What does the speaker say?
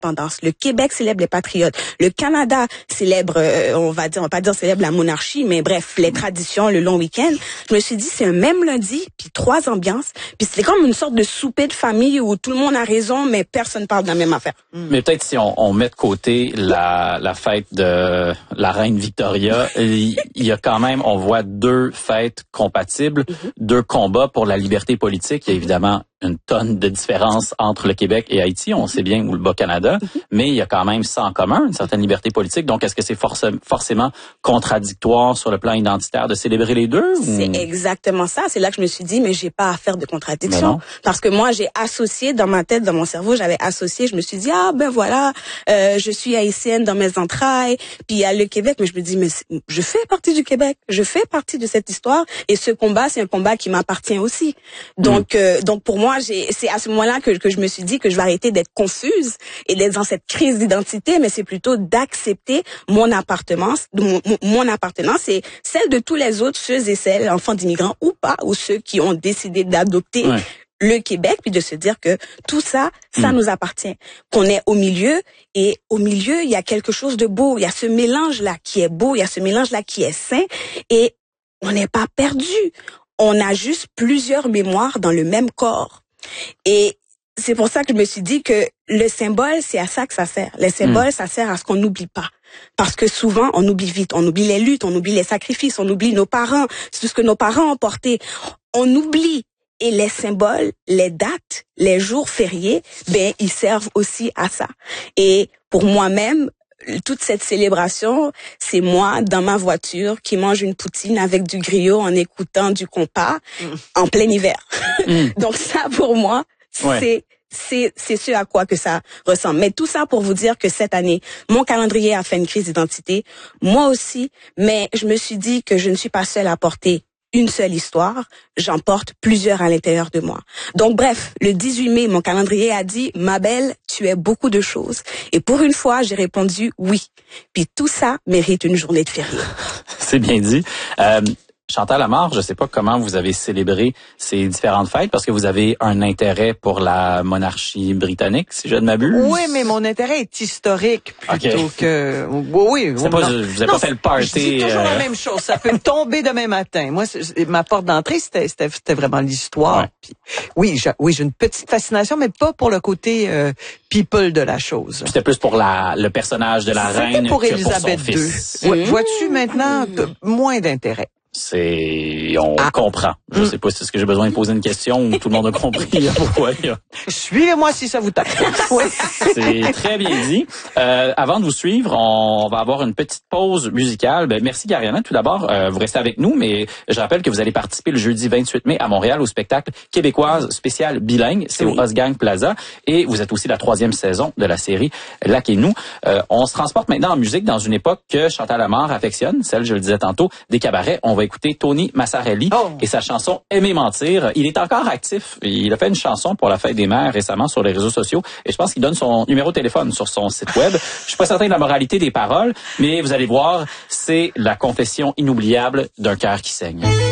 l'indépendance. Le Québec célèbre les patriotes. Le Canada célèbre, on va pas dire célèbre la monarchie, mais bref, les traditions, le long week-end. Je me suis dit, c'est un même lundi, puis 3 ambiances, puis c'était comme une sorte de souper de famille où tout le monde a raison, mais personne parle de la même affaire. Mais peut-être si on met de côté la fête de la reine Victoria, il y a quand même, on voit 2 fêtes compatibles, 2 combats pour la liberté politique. Il y a évidemment une tonne de différence entre le Québec et Haïti, on sait bien, ou le Bas-Canada, mais il y a quand même ça en commun, une certaine liberté politique. Donc, est-ce que c'est forcément contradictoire sur le plan identitaire de célébrer les deux? C'est exactement ça. C'est là que je me suis dit, mais j'ai pas à faire de contradiction. Parce que moi, j'ai associé dans ma tête, dans mon cerveau, je me suis dit, voilà, je suis haïtienne dans mes entrailles, puis il y a le Québec, mais je me dis, mais je fais partie du Québec, je fais partie de cette histoire, et ce combat, c'est un combat qui m'appartient aussi. Donc pour moi, c'est à ce moment-là que je me suis dit que je vais arrêter d'être confuse et d'être dans cette crise d'identité, mais c'est plutôt d'accepter mon appartenance. Mon appartenance, c'est celle de tous les autres, ceux et celles, enfants d'immigrants ou pas, ou ceux qui ont décidé d'adopter le Québec, puis de se dire que tout ça, ça nous appartient. Qu'on est au milieu, et au milieu, il y a quelque chose de beau. Il y a ce mélange-là qui est beau, il y a ce mélange-là qui est sain, et on n'est pas perdu. On a juste plusieurs mémoires dans le même corps. Et c'est pour ça que je me suis dit que le symbole, c'est à ça que ça sert. Le symbole, ça sert à ce qu'on n'oublie pas. Parce que souvent, on oublie vite. On oublie les luttes, on oublie les sacrifices, on oublie nos parents, tout ce que nos parents ont porté. On oublie. Et les symboles, les dates, les jours fériés, ils servent aussi à ça. Et pour moi-même, toute cette célébration, c'est moi dans ma voiture qui mange une poutine avec du griot en écoutant du compas en plein hiver. Donc ça, pour moi, c'est ce à quoi que ça ressemble. Mais tout ça pour vous dire que cette année, mon calendrier a fait une crise d'identité. Moi aussi, mais je me suis dit que je ne suis pas seule à porter une seule histoire, j'en porte plusieurs à l'intérieur de moi. Donc bref, le 18 mai, mon calendrier a dit « Ma belle, tu es beaucoup de choses ». Et pour une fois, j'ai répondu « oui ». Puis tout ça mérite une journée de férié. C'est bien dit. Chantal Amar, je ne sais pas comment vous avez célébré ces différentes fêtes parce que vous avez un intérêt pour la monarchie britannique, si je ne m'abuse. Oui, mais mon intérêt est historique plutôt que... Oui. Vous n'avez pas fait le party. C'est toujours la même chose. Ça peut tomber demain matin. Moi, ma porte d'entrée, c'était vraiment l'histoire. Ouais. Puis, oui, j'ai une petite fascination, mais pas pour le côté people de la chose. C'était plus pour le personnage de la reine pour que Élisabeth pour son fils. II. Vois-tu maintenant moins d'intérêt? On comprend. Je sais pas si est-ce que j'ai besoin de poser une question ou tout le monde a compris pourquoi. Suivez-moi si ça vous tente. Oui. C'est très bien dit. Avant de vous suivre, on va avoir une petite pause musicale. Merci Gariana. Tout d'abord, vous restez avec nous, mais je rappelle que vous allez participer le jeudi 28 mai à Montréal au spectacle québécoise spécial bilingue. C'est au Osgang Plaza. Et vous êtes aussi la 3e saison de la série Lac et nous. On se transporte maintenant en musique dans une époque que Chantal Amar affectionne, celle, je le disais tantôt, des cabarets. On va écouter Tony Massarelli et sa chanson Aimer mentir. Il est encore actif. Il a fait une chanson pour la fête des mères récemment sur les réseaux sociaux et je pense qu'il donne son numéro de téléphone sur son site web. Je suis pas certain de la moralité des paroles, mais vous allez voir, c'est la confession inoubliable d'un cœur qui saigne.